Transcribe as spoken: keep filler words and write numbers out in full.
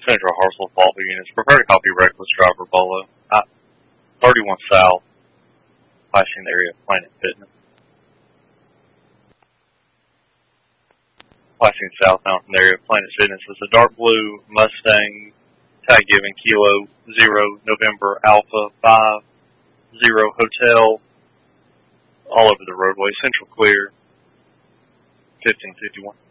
Central Hartsville Faulty units. Prepare to copy reckless driver Bolo. Uh, thirty-one South. Flashing the area of Planet Fitness. Flashing southbound from the area of Planet Fitness is a dark blue Mustang, tag given Kilo Zero November Alpha Five Zero Hotel. All over the roadway. Central clear. fifteen fifty-one.